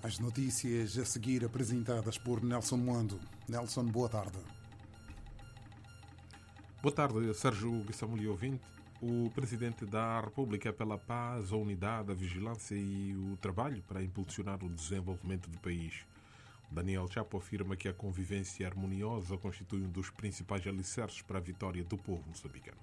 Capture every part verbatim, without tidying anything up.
As notícias a seguir apresentadas por Nelson Moando. Nelson, boa tarde. Boa tarde, Sérgio Guissamuli ouvinte. O Presidente da República pela Paz, a Unidade, a Vigilância e o Trabalho para impulsionar o desenvolvimento do país. Daniel Chapo afirma que a convivência harmoniosa constitui um dos principais alicerces para a vitória do povo moçambicano.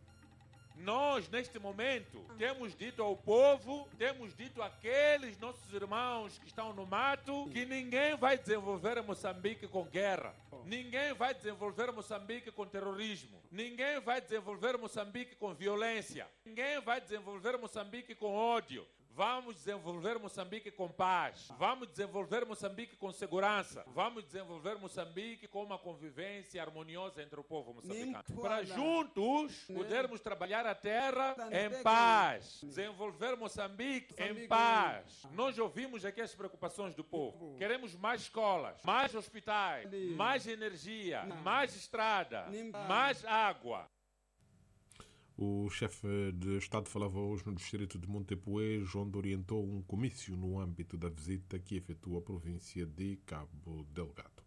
Nós, neste momento, temos dito ao povo, temos dito àqueles nossos irmãos que estão no mato, que ninguém vai desenvolver Moçambique com guerra. Ninguém vai desenvolver Moçambique com terrorismo. Ninguém vai desenvolver Moçambique com violência. Ninguém vai desenvolver Moçambique com ódio. Vamos desenvolver Moçambique com paz. Vamos desenvolver Moçambique com segurança. Vamos desenvolver Moçambique com uma convivência harmoniosa entre o povo moçambicano. Para juntos podermos trabalhar a terra em paz. Desenvolver Moçambique em paz. Nós ouvimos aqui as preocupações do povo. Queremos mais escolas, mais hospitais, mais energia, mais estrada, mais água. O chefe de Estado falava hoje no distrito de Montepuez, onde orientou um comício no âmbito da visita que efetua a província de Cabo Delgado.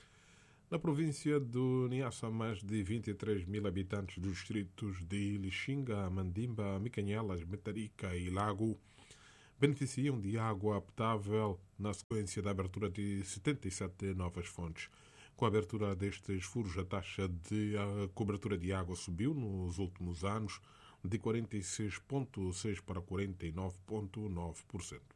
Na província do Niassa, mais de vinte e três mil habitantes dos distritos de Lixinga, Mandimba, Micanhelas, Metarica e Lago beneficiam de água potável na sequência da abertura de setenta e sete novas fontes. Com a abertura destes furos, a taxa de a cobertura de água subiu nos últimos anos de quarenta e seis vírgula seis por cento para quarenta e nove vírgula nove por cento.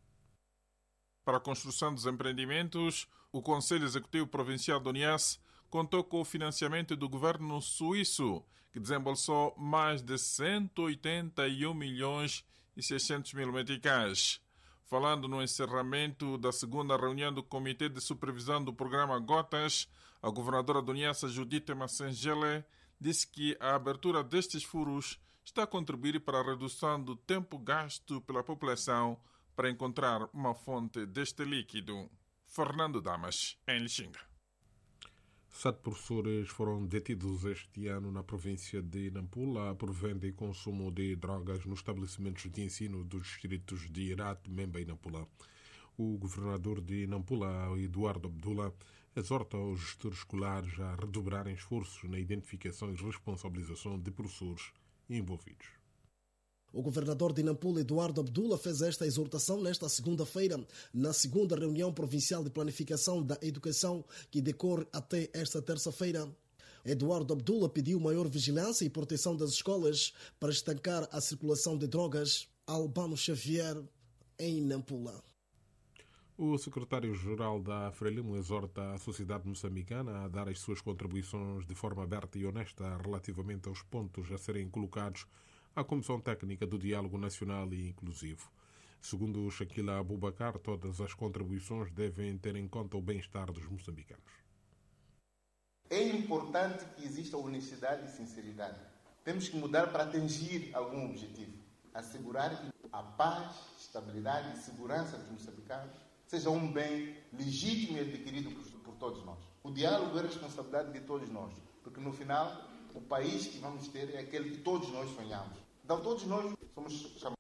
Para a construção dos empreendimentos, o Conselho Executivo Provincial do Niassa contou com o financiamento do governo suíço, que desembolsou mais de cento e oitenta e um milhões e seiscentos mil meticais. Falando no encerramento da segunda reunião do Comitê de Supervisão do Programa Gotas, a governadora do Niassa, Judite Massengele, disse que a abertura destes furos está a contribuir para a redução do tempo gasto pela população para encontrar uma fonte deste líquido. Fernando Damas, em Lixinga. Sete professores foram detidos este ano na província de Nampula por venda e consumo de drogas nos estabelecimentos de ensino dos distritos de Irate, Memba e Nampula. O governador de Nampula, Eduardo Abdullah, exorta os gestores escolares a redobrarem esforços na identificação e responsabilização de professores envolvidos. O governador de Nampula, Eduardo Abdullah, fez esta exortação nesta segunda-feira, na segunda reunião provincial de planificação da educação, que decorre até esta terça-feira. Eduardo Abdullah pediu maior vigilância e proteção das escolas para estancar a circulação de drogas. Albano Xavier, em Nampula. O secretário-geral da Frelimo exorta a sociedade moçambicana a dar as suas contribuições de forma aberta e honesta relativamente aos pontos a serem colocados à Comissão Técnica do Diálogo Nacional e Inclusivo. Segundo Shaquila Abubakar, todas as contribuições devem ter em conta o bem-estar dos moçambicanos. É importante que exista honestidade e sinceridade. Temos que mudar para atingir algum objetivo. Assegurar que a paz, estabilidade e segurança dos moçambicanos seja um bem legítimo e adquirido por, por todos nós. O diálogo é responsabilidade de todos nós, porque no final o país que vamos ter é aquele que todos nós sonhamos. Então todos nós somos chamados.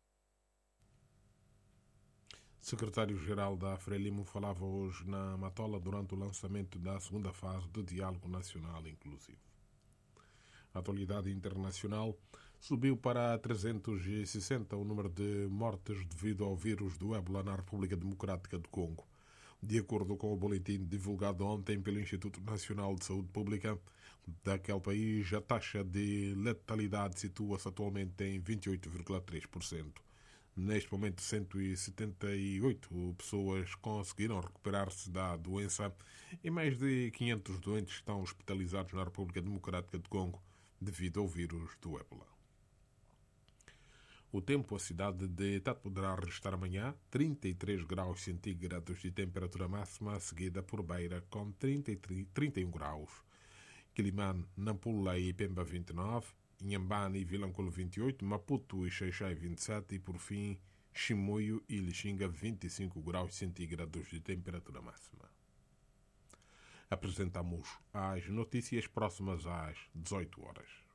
Secretário-geral da Frelimo falava hoje na Matola durante o lançamento da segunda fase do Diálogo Nacional Inclusivo. A atualidade internacional subiu para trezentos e sessenta o número de mortes devido ao vírus do ébola na República Democrática do Congo. De acordo com o boletim divulgado ontem pelo Instituto Nacional de Saúde Pública daquele país, a taxa de letalidade situa-se atualmente em vinte e oito vírgula três por cento. Neste momento, cento e setenta e oito pessoas conseguiram recuperar-se da doença e mais de quinhentos doentes estão hospitalizados na República Democrática do Congo devido ao vírus do ébola. O tempo, a cidade de Tete poderá registrar amanhã trinta e três graus centígrados de temperatura máxima, seguida por Beira com trinta e um graus. Quilimane, Nampula e Pemba vinte e nove, Inhambane e Vilanculo vinte e oito, Maputo e Xai-Xai vinte e sete e, por fim, Chimoio e Lixinga vinte e cinco graus centígrados de temperatura máxima. Apresentamos as notícias próximas às dezoito horas.